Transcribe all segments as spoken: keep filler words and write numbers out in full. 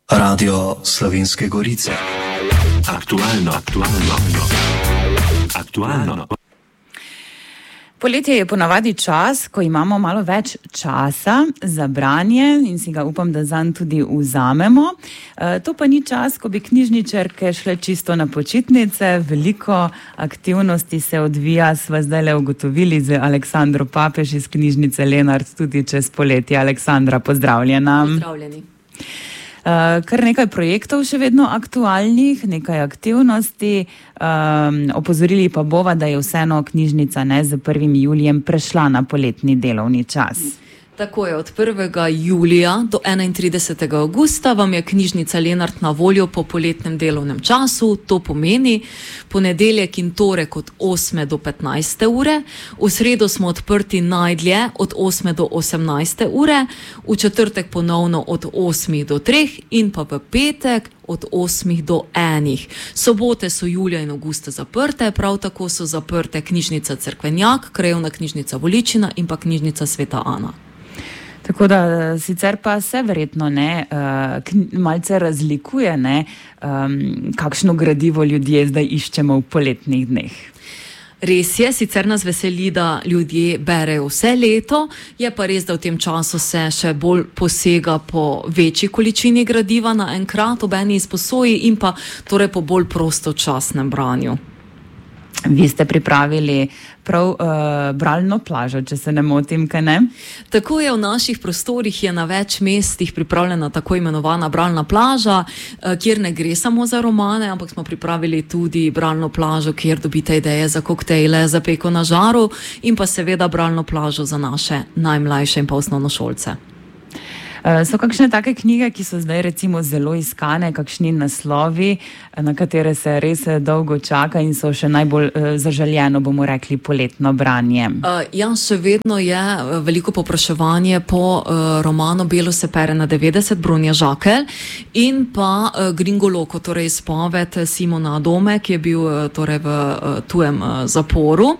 Radio Slovenske Gorice. Aktualno, aktualno, aktualno. Poletje je ponavadi čas, ko imamo malo več časa za branje in si ga upam, da zanj tudi vzamemo. E, to pa ni čas, ko bi knjižničarke šle čisto na počitnice. Veliko aktivnosti se odvija, sva zdaj le ugotovili z Aleksandro Papež iz knjižnice Lenart tudi čez poletje. Aleksandra, pozdravljena. Pozdravljeni. Uh, kar nekaj projektov še vedno aktualnih, nekaj aktivnosti. Um, opozorili pa bova, da je vseeno knjižnica ne, z prvim julijem prešla na poletni delovni čas. Tako je, od prvega julija do enaintridesetega avgusta vam je knjižnica Lenart na voljo po poletnem delovnem času. To pomeni ponedeljek in torek od osme do petnajste ure, v sredo smo odprti najdlje od osme do osemnajste ure, v četrtek ponovno od osmih do treh in pa v petek od osmih do enih. Sobote so julija in avgusta zaprte, prav tako so zaprte knjižnica Cerkvenjak, krajevna knjižnica Voličina in pa knjižnica Sveta Ana. Tako da sicer pa se verjetno ne, uh, malce razlikuje, ne, um, kakšno gradivo ljudje zdaj iščemo v poletnih dneh. Res je, sicer nas veseli, da ljudje berejo vse leto, je pa res, da v tem času se še bolj posega po večji količini gradiva naenkrat ob eni izposoji in pa torej po bolj prostočasnem branju. Vi ste pripravili prav uh, bralno plažo, če se ne motim, kaj ne? Tako je, v naših prostorih je na več mestih pripravljena tako imenovana bralna plaža, uh, kjer ne gre samo za romane, ampak smo pripravili tudi bralno plažo, kjer dobite ideje za koktejle, za peko na žaru in pa seveda bralno plažo za naše najmlajše in pa osnovnošolce. So kakšne take knjige, ki so zdaj recimo zelo iskane, kakšni naslovi, na katere se res dolgo čaka in so še najbolj uh, zaželjeno, bomo rekli, poletno branje? Uh, ja, še vedno je veliko povpraševanje po uh, romanu Belo se pere na devetdeset Bronja Žakelj in pa uh, Gringoloko, torej izpoved Simona Dome, ki je bil uh, torej v uh, tujem uh, zaporu.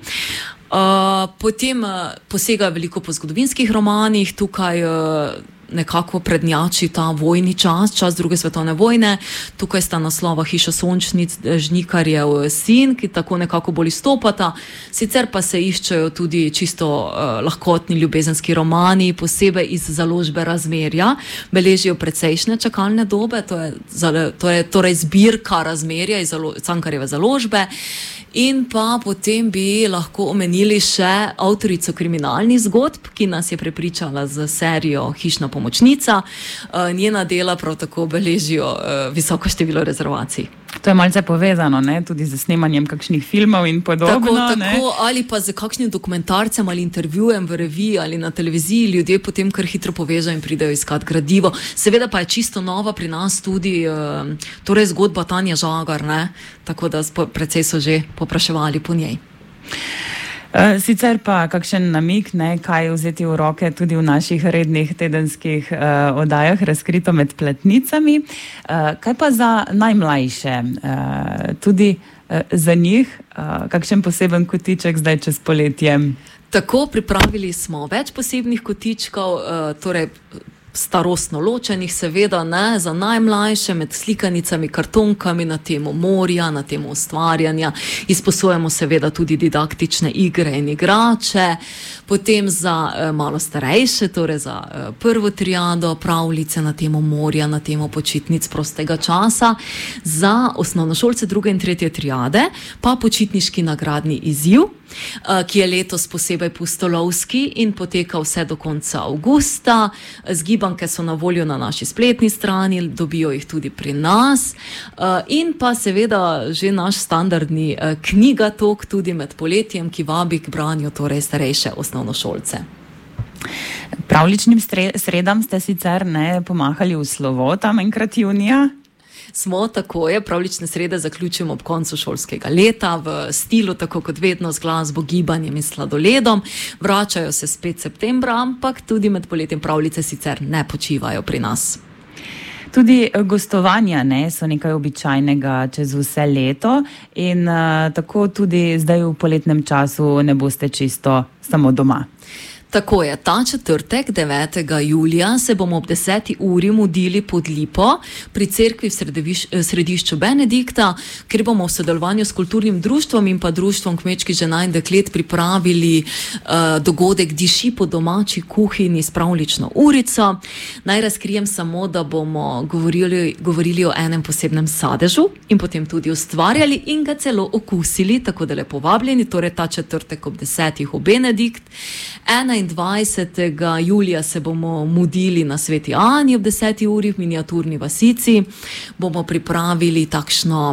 Uh, potem uh, posega veliko po zgodovinskih romanih, tukaj uh, nekako prednjači ta vojni čas, čas druge svetovne vojne. Tukaj sta naslova Hiša sončnic, Žnikarjev sin, ki tako nekako bolj izstopata. Sicer pa se iščejo tudi čisto uh, lahkotni ljubezenski romani, posebej iz založbe Razmerja. Beležijo precejšnje čakalne dobe, to je, to je torej zbirka Razmerja iz zalo, Cankarjeve založbe. In pa potem bi lahko omenili še avtorico kriminalnih zgodb, ki nas je prepričala z serijo Hišna pomočnica. Njena dela prav tako beležijo visoko število rezervacij. To je malce povezano, ne? Tudi z snemanjem kakšnih filmov in podobno. Tako, tako, ali pa z kakšnim dokumentarcem ali intervjujem v reviji ali na televiziji, ljudje potem kar hitro povežajo in pridejo iskat gradivo. Seveda pa je čisto nova pri nas tudi uh, torej zgodba Tanje Žagar, ne? Tako da precej so že popraševali po njej. Sicer pa kakšen namik, ne, kaj vzeti v roke tudi v naših rednih tedenskih uh, oddajah Razkrito med platnicami. Uh, kaj pa za najmlajše? Uh, tudi uh, za njih uh, kakšen poseben kotiček zdaj čez poletje? Tako, pripravili smo več posebnih kotičkov, uh, torej starostno ločenih, seveda ne, za najmlajše med slikanicami, kartonkami na temo morja, na temo ustvarjanja. Izposojamo seveda tudi didaktične igre in igrače. Potem za eh, malo starejše, torej za eh, prvo triado, pravljice na temo morja, na temo počitnic prostega časa. Za osnovnošolce druge in tretje triade pa počitniški nagradni izziv, ki je letos posebej pustolovski in poteka vse do konca avgusta. Zgibanke so na voljo na naši spletni strani, dobijo jih tudi pri nas. In pa seveda že naš standardni knjigatok tudi med poletjem, ki vabi k branju torej starejše osnovnošolce. Pravličnim sredam ste sicer ne pomahali v slovo tam enkrat junija? Smo, tako je, pravlične srede zaključimo ob koncu šolskega leta v stilu, tako kot vedno, z glasbo, gibanjem in sladoledom. Vračajo se spet septembra, ampak tudi med poletjem pravljice sicer ne počivajo pri nas. Tudi gostovanja ne, so nekaj običajnega čez vse leto in uh, tako tudi zdaj v poletnem času ne boste čisto samo doma. Tako je, ta četrtek, devetega julija, se bomo ob deseti uri mudili pod Lipo pri cerkvi v središ, središču Benedikta, kjer bomo v sodelovanju s kulturnim društvom in pa društvom kmečkih žena in deklet pripravili uh, dogodek Diši po domači kuhinji s pravljično urico. Naj razkrijem samo, da bomo govorili, govorili o enem posebnem sadežu in potem tudi ustvarjali in ga celo okusili, tako da lepo vabljeni, torej ta četrtek ob desetih v Benedikt. enaindvajsetega julija se bomo mudili na Sveti Ani ob deseti uri v miniaturni vasici. Bomo pripravili takšno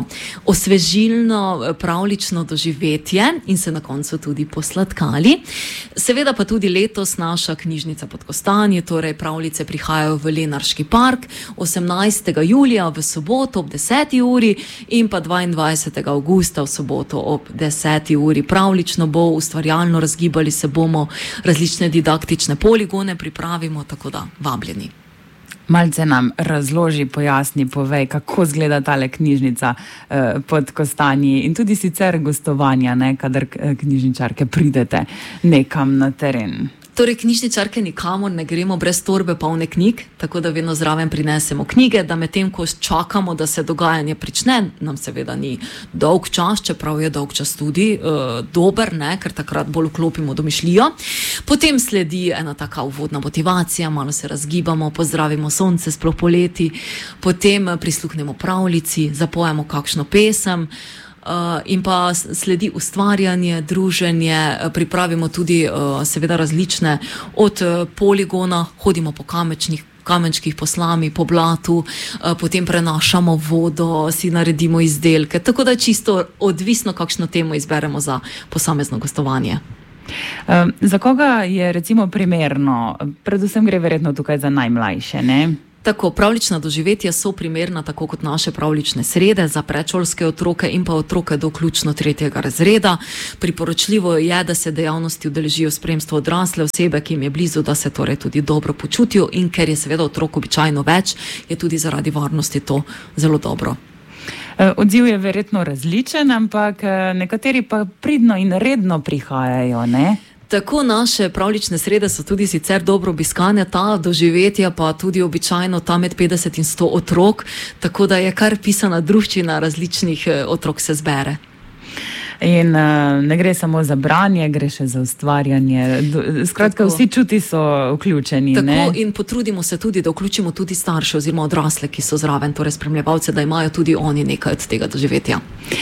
osvežilno pravljično doživetje in se na koncu tudi posladkali. Seveda pa tudi letos naša knjižnica pod Kostanji, torej pravljice prihajajo v Lenarški park osemnajstega julija v soboto ob deseti uri in pa dvaindvajsetega avgusta v soboto ob deseti uri. Pravljično bo, ustvarjalno razgibali se bomo, različne didaktične poligone pripravimo, tako da vabljeni. Malce nam razloži, pojasni, povej, kako izgleda tale knjižnica eh, pod Kostanji in tudi sicer gostovanja, ne, kadar knjižničarke pridete nekam na teren. Torej, knjižničarke nikamor ne gremo brez torbe polne knjig, tako da vedno zraven prinesemo knjige, da medtem, ko čakamo, da se dogajanje prične, nam seveda ni dolg čas, čeprav je dolg čas tudi uh, dober, ne, ker takrat bolj vklopimo domišljijo. Potem sledi ena taka uvodna motivacija, malo se razgibamo, pozdravimo sonce, sploh poleti, potem prisluhnemo pravljici, zapojemo kakšno pesem, Uh, in pa sledi ustvarjanje, druženje, pripravimo tudi uh, seveda različne od uh, poligona, hodimo po kamečnih, kamenčkih po slami, po blatu, uh, potem prenašamo vodo, si naredimo izdelke, tako da čisto odvisno, kakšno temo izberemo za posamezno gostovanje. Um, za koga je recimo primerno? Predvsem gre verjetno tukaj za najmlajše, ne? Tako, pravljična doživetja so primerna, tako kot naše pravljične srede, za predšolske otroke in pa otroke do vključno tretjega razreda. Priporočljivo je, da se dejavnosti udeležijo v spremstvu odrasle osebe, ki jim je blizu, da se torej tudi dobro počutijo, in ker je seveda otrok običajno več, je tudi zaradi varnosti to zelo dobro. Odziv je verjetno različen, ampak nekateri pa pridno in redno prihajajo, ne? Tako, naše pravljične srede so tudi sicer dobro obiskane, ta doživetja pa tudi običajno tam med petdeset in sto otrok, tako da je kar pisana druščina različnih otrok se zbere. In uh, ne gre samo za branje, gre še za ustvarjanje. Skratka, tako, vsi čuti so vključeni. Tako, ne? In potrudimo se tudi, da vključimo tudi starše oziroma odrasle, ki so zraven, torej spremljevalce, da imajo tudi oni nekaj od tega doživetja.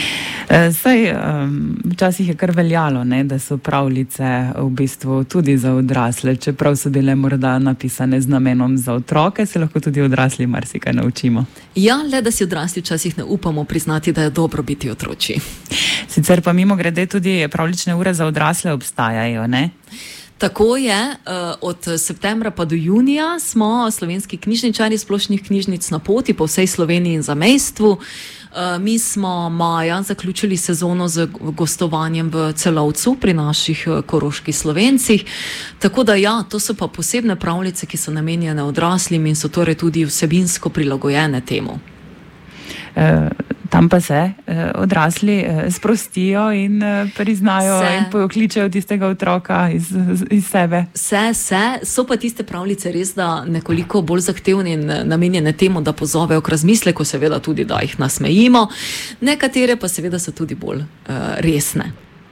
Saj, um, včasih je kar veljalo, ne, da so pravljice v bistvu tudi za odrasle, čeprav so bile morda napisane z namenom za otroke, se lahko tudi odrasli marsikaj naučimo. Ja, le da si odrasli včasih ne upamo priznati, da je dobro biti otroči. Sicer pa mimo grede tudi pravljične ure za odrasle obstajajo, ne? Tako je, od septembra pa do junija smo slovenski knjižničarji splošnih knjižnic na poti po vsej Sloveniji in zamejstvu. Mi smo maja zaključili sezono z gostovanjem v Celovcu pri naših koroških Slovencih. Tako da ja, to so pa posebne pravljice, ki so namenjene odraslim in so torej tudi vsebinsko prilagojene temu. Tam pa se odrasli sprostijo in priznajo se. In pokličejo tistega otroka iz, iz sebe. Se, se, so pa tiste pravljice res, da nekoliko bolj zahtevne in namenjene temu, da pozovejo k razmisleku, seveda tudi, da jih nasmejimo. Nekatere pa seveda so tudi bolj uh, resne.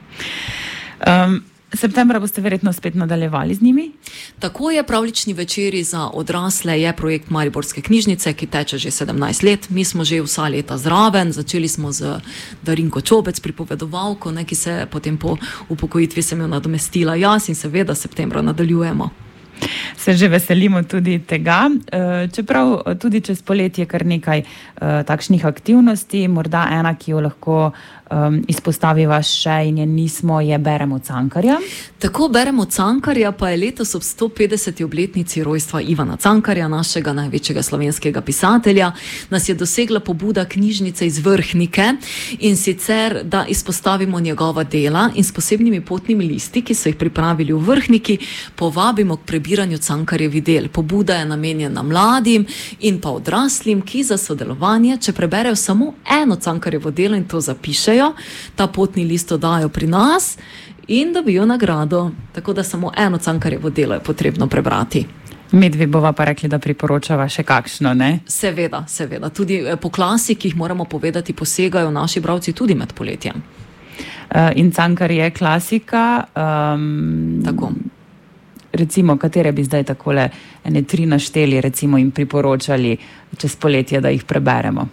Um, Septembra boste verjetno spet nadaljevali z njimi? Tako je, pravljični večeri za odrasle je projekt Mariborske knjižnice, ki teče že sedemnajst let. Mi smo že vsa leta zraven, začeli smo z Darinko Čobec, pripovedovalko, ne, ki se potem po upokojitvi sem jo nadomestila jaz in seveda septembra nadaljujemo. Se že veselimo tudi tega, čeprav tudi čez poletje kar nekaj takšnih aktivnosti, morda ena, ki jo lahko um, izpostaviva še in je nismo, je Beremo Cankarja. Tako, Beremo Cankarja pa je letos ob sto petdeseti obletnici rojstva Ivana Cankarja, našega največjega slovenskega pisatelja, nas je dosegla pobuda knjižnice iz Vrhnike in sicer, da izpostavimo njegova dela in s posebnimi potnimi listi, ki so jih pripravili v Vrhniki, povabimo k prebiranju Cankarjevih del. Pobuda je namenjena mladim in pa odraslim, ki za sodelovanje, če preberejo samo eno Cankarjevo delo in to zapišejo, ta potni list oddajo pri nas in dobijo nagrado. Tako da samo eno Cankarjevo delo je potrebno prebrati. Medvi bova pa rekli, da priporočava še kakšno, ne? Seveda, seveda. Tudi po klasikih, moramo povedati, posegajo naši bralci tudi med poletjem. Uh, in Cankar je klasika. Um, Tako. Recimo, katere bi zdaj takole ene tri našteli, recimo in priporočali čez poletje, da jih preberemo?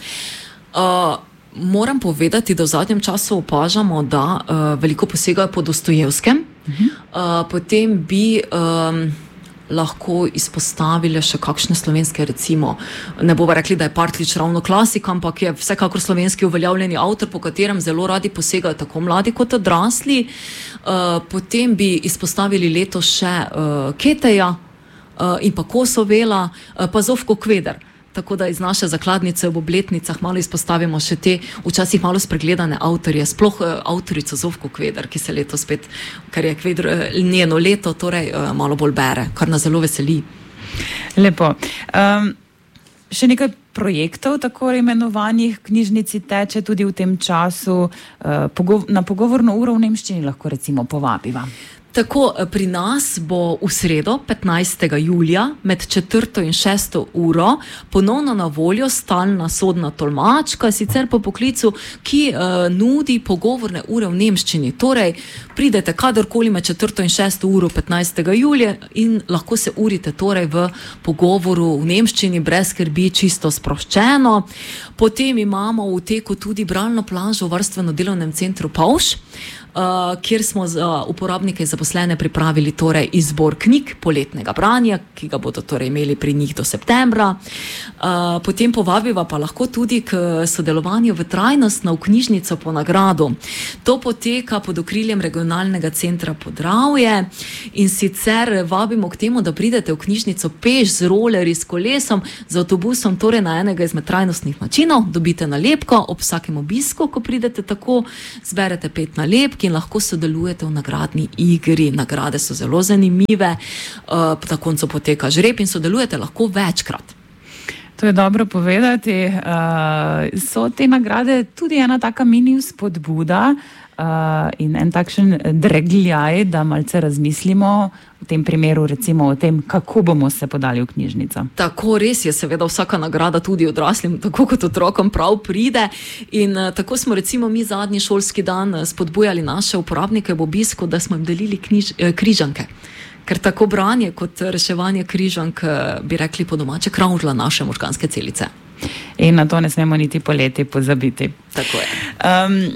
Uh, moram povedati, da v zadnjem času opažamo, da uh, veliko posegajo po Dostojevskem. Uh-huh. Uh, potem bi... Um, lahko izpostavili še kakšne slovenske, recimo, ne bova rekli, da je Partljič ravno klasik, ampak je vsekakor slovenski uveljavljeni avtor, po katerem zelo radi posegajo tako mladi kot odrasli. Uh, potem bi izpostavili letos še uh, Keteja uh, in pa Kosovela, uh, pa Zofko Kveder. Tako da iz naše zakladnice v obletnicah malo izpostavimo še te včasih malo spregledane avtorje, sploh uh, avtorico Zofko Kveder, ki se leto spet, ker je Kveder uh, njeno leto, torej uh, malo bolj bere, kar nas zelo veseli. Lepo. Um, še nekaj projektov, tako imenovanih, knjižnici teče tudi v tem času, uh, pogov- na pogovorno uro v nemščini lahko recimo povabiva. Tako, pri nas bo v sredo, petnajstega julija, med četrto in šesto uro ponovno na voljo stalna sodna tolmačka, sicer po poklicu, ki uh, nudi pogovorne ure v nemščini. Torej, pridete kadarkoli med četrto in šesto uro petnajstega julija in lahko se urite torej v pogovoru v nemščini, brez skrbi, čisto sproščeno. Potem imamo v teku tudi bralno plažo v varstveno-delovnem centru Pavš, Uh, kjer smo za uporabnike in zaposlene pripravili torej izbor knjig poletnega branja, ki ga bodo torej imeli pri njih do septembra. Uh, potem povabiva pa lahko tudi k sodelovanju v trajnostno v knjižnico po nagrado. To poteka pod okriljem regionalnega centra Podravje in sicer vabimo k temu, da pridete v knjižnico peš, z rolerji, s kolesom, z avtobusom, torej na enega izmed trajnostnih načinov, dobite nalepko ob vsakem obisku, ko pridete tako, zberete pet nalepk in lahko sodelujete v nagradni igri. Nagrade so zelo zanimive, uh, na koncu poteka žreb in sodelujete lahko večkrat. To je dobro povedati. Uh, so te nagrade tudi ena taka mini spodbuda uh, in en takšen dregljaj, da malce razmislimo v tem primeru recimo o tem, kako bomo se podali v knjižnico. Tako, res je, seveda vsaka nagrada tudi odraslim, tako kot otrokom prav pride in uh, tako smo recimo mi zadnji šolski dan spodbujali naše uporabnike v obisku, da smo jim delili knjiž, eh, križanke. Ker tako branje kot reševanje križank, bi rekli po domače, kravžla naše možganske celice. In na to ne smemo niti poleti pozabiti. Tako je. Um,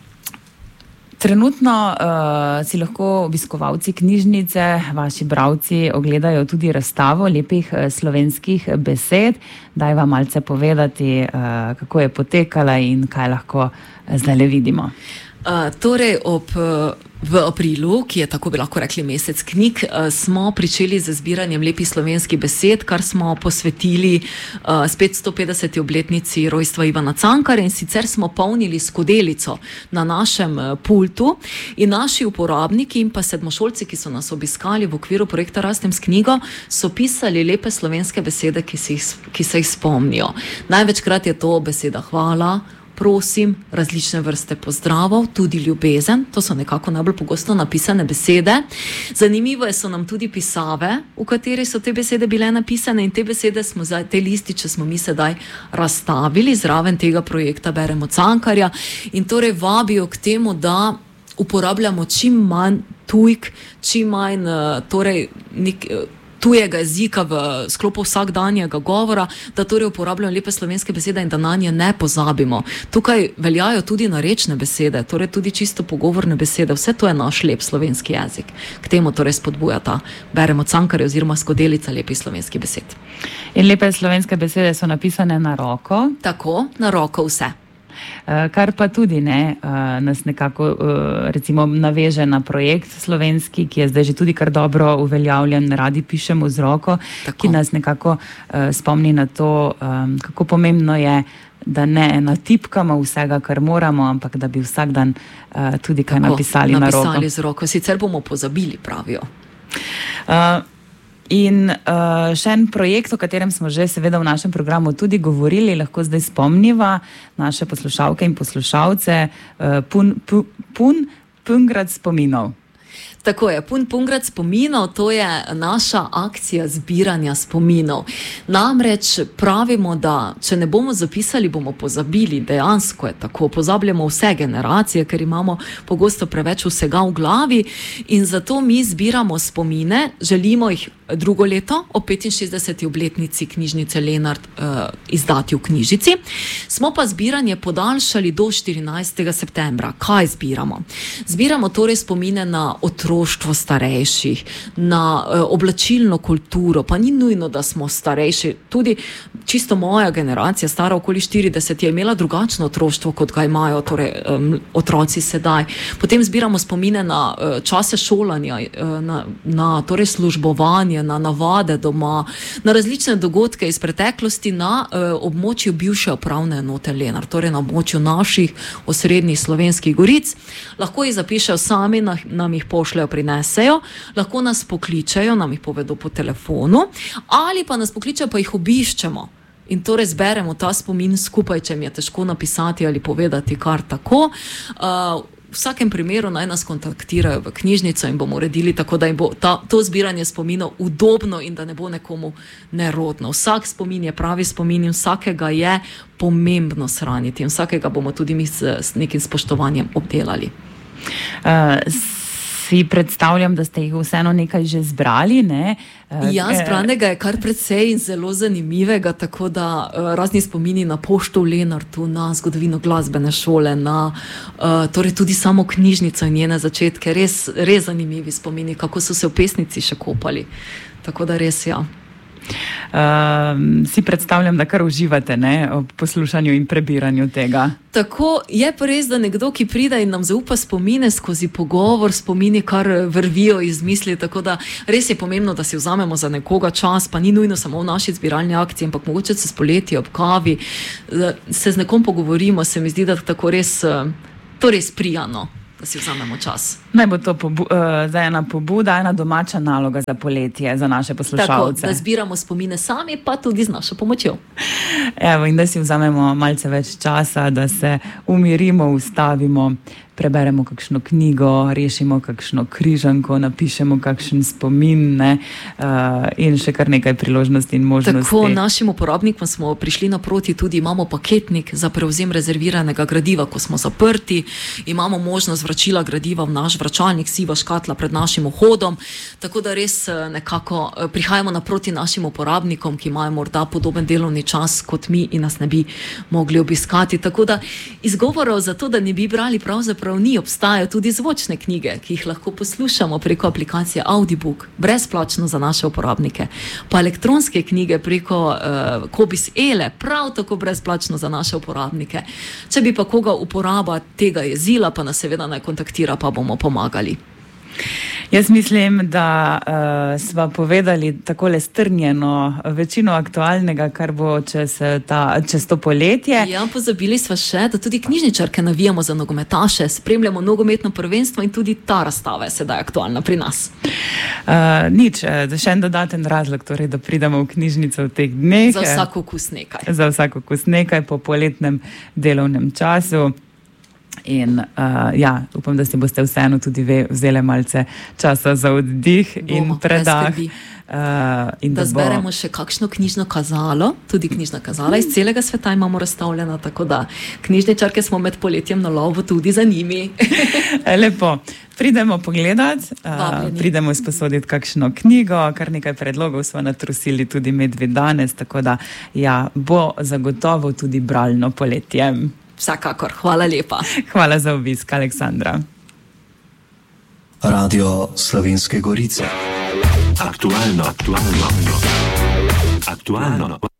Trenutno uh, si lahko obiskovalci knjižnice, vaši bralci, ogledajo tudi razstavo lepih uh, slovenskih besed. Daj vam malce povedati, uh, kako je potekala in kaj lahko uh, zdaj le vidimo. Uh, torej, ob, v aprilu, ki je tako bi lahko rekli mesec knjig, uh, smo pričeli z zbiranjem lepih slovenskih besed, kar smo posvetili uh, spet sto petdeseti obletnici rojstva Ivana Cankarja in sicer smo polnili skodelico na našem uh, pultu in naši uporabniki in pa sedmošolci, ki so nas obiskali v okviru projekta Rastem s knjigo, so pisali lepe slovenske besede, ki, si jih, ki se jih spomnijo. Največkrat je to beseda hvala, prosim, različne vrste pozdravov, tudi ljubezen, to so nekako najbolj pogosto napisane besede. Zanimivo so nam tudi pisave, v kateri so te besede bile napisane in te besede smo, te lističe smo mi sedaj razstavili, zraven tega projekta Beremo Cankarja in torej vabijo k temu, da uporabljamo čim manj tujk, čim manj torej nek, tujega jezika v sklopu vsakdanjega govora, da torej uporabljamo lepe slovenske besede in da na nje ne pozabimo. Tukaj veljajo tudi narečne besede, torej tudi čisto pogovorne besede. Vse to je naš lep slovenski jezik. K temu torej spodbuja ta Beremo Cankarja oziroma skodelica lepih slovenskih besed. In lepe slovenske besede so napisane na roko? Tako, na roko vse. Kar pa tudi ne, nas nekako recimo naveže na projekt slovenski, ki je zdaj že tudi kar dobro uveljavljen, radi pišemo z roko, tako. Ki nas nekako spomni na to, kako pomembno je, da ne natipkamo vsega, kar moramo, ampak da bi vsak dan tudi kaj tako, napisali, napisali na roko. Napisali z roko, sicer bomo pozabili, pravijo. Uh, In uh, še en projekt, o katerem smo že seveda v našem programu tudi govorili, lahko zdaj spomniva naše poslušalke in poslušalce, uh, pun, pun, pun, pungrad spominov. Tako je, Pun Pungrad spominov, to je naša akcija zbiranja spominov. Namreč pravimo, da če ne bomo zapisali, bomo pozabili, dejansko je tako, pozabljamo vse generacije, ker imamo pogosto preveč vsega v glavi in zato mi zbiramo spomine, želimo jih drugo leto o petinšestdeseti obletnici knjižnice Lenart uh, izdati v knjižici. Smo pa zbiranje podaljšali do štirinajstega septembra. Kaj zbiramo? Zbiramo torej spomine na otroštvo starejših, na uh, oblačilno kulturo, pa ni nujno, da smo starejši. Tudi čisto moja generacija, stara okoli štirideset, je imela drugačno otroštvo, kot ga imajo torej, um, otroci sedaj. Potem zbiramo spomine na uh, čase šolanja, uh, na, na torej službovanje, na navade doma, na različne dogodke iz preteklosti na uh, območju bivše upravne enote Lenart, torej na območju naših osrednjih Slovenskih goric. Lahko jih zapišejo sami, na, nam jih pošljajo, prinesejo, lahko nas pokličejo, nam jih povedo po telefonu, ali pa nas pokličejo, pa jih obiščemo. In torej zberemo ta spomin skupaj, če mi je težko napisati ali povedati kar tako. Uh, V vsakem primeru naj nas kontaktirajo v knjižnico in bomo uredili tako, da jim bo ta, to zbiranje spominov udobno in da ne bo nekomu nerodno. Vsak spomin je pravi spomin in vsakega je pomembno shraniti in vsakega bomo tudi mi s, s nekim spoštovanjem obdelali. Uh, si predstavljam, da ste jih vseeno nekaj že zbrali, ne? Ja, zbranega je kar precej in zelo zanimivega, tako da uh, razni spomini na pošto v Lenartu, na zgodovino glasbene šole, na uh, torej tudi samo knjižnico in njene začetke, res, res zanimivi spomini, kako so se v pesnici še kopali. Tako da res, ja. Uh, si predstavljam, da kar uživate, ne, ob poslušanju in prebiranju tega. Tako je pa res, da nekdo, ki pride in nam zaupa spomine skozi pogovor, spomini kar vrvijo iz misli, tako da res je pomembno, da si vzamemo za nekoga čas, pa ni nujno samo v naši zbiralni akciji, ampak mogoče se spoleti ob kavi, se z nekom pogovorimo, se mi zdi, da tako res, to res prijano, da si vzamemo čas. Naj bo to pobu- uh, za ena pobuda, ena domača naloga za poletje, za naše poslušalce. Tako, da zbiramo spomine sami, pa tudi z našo pomočjo. Evo, in da si vzamemo malce več časa, da se umirimo, ustavimo, preberemo kakšno knjigo, rešimo kakšno križanko, napišemo kakšen spomin, ne, uh, in še kar nekaj priložnosti in možnosti. Tako, našim uporabnikom smo prišli naproti, tudi imamo paketnik za prevzem rezerviranega gradiva, ko smo zaprti, imamo možnost vračila gradiva v naš vračalnik, siva škatla pred našim vhodom, tako da res nekako prihajamo naproti našim uporabnikom, ki imajo morda podoben delovni čas kot mi in nas ne bi mogli obiskati. Tako da izgovorov za to, da ne bi brali, pravzaprav ni. Obstajajo tudi zvočne knjige, ki jih lahko poslušamo preko aplikacije Audiobook, brezplačno za naše uporabnike, pa elektronske knjige preko uh, Kobis Ele, prav tako brezplačno za naše uporabnike. Če bi pa koga uporaba tega jezila, pa nas seveda naj kontaktira, pa bomo pomagali. Jaz mislim, da uh, sva povedali takole strnjeno večino aktualnega, kar bo čez, ta, čez to poletje. Ja, pozabili sva še, da tudi knjižničarke navijamo za nogometaše, spremljamo nogometno prvenstvo in tudi ta razstava je sedaj aktualna pri nas. Uh, nič, še en dodaten razlog, torej, da pridemo v knjižnico v teh dneh. Za vsak okus nekaj. Za vsak okus nekaj po poletnem delovnem času. In uh, ja, upam, da si boste vseeno tudi ve, vzeli malce časa za oddih in Bomo, predah. Uh, in da, da zberemo bo... še kakšno knjižno kazalo, tudi knjižna kazala iz celega sveta imamo razstavljena, tako da knjižničarke smo med poletjem na lovu tudi za njimi. Lepo. Pridemo pogledat, uh, pridemo izposoditi kakšno knjigo, kar nekaj predlogov smo natrusili tudi medvi danes, tako da ja, bo zagotovo tudi bralno poletje. Vsekakor, hvala lepa. Hvala za obisk, Aleksandra. Radio Slovenske Gorice. Aktualno, aktualno, aktualno.